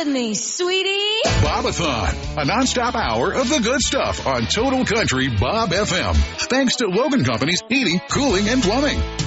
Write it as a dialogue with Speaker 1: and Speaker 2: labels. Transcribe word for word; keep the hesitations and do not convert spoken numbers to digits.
Speaker 1: with me, sweetie.
Speaker 2: Bobathon, a nonstop hour of the good stuff on Total Country Bob F M. Thanks to Logan Companies, Heating, Cooling, and Plumbing.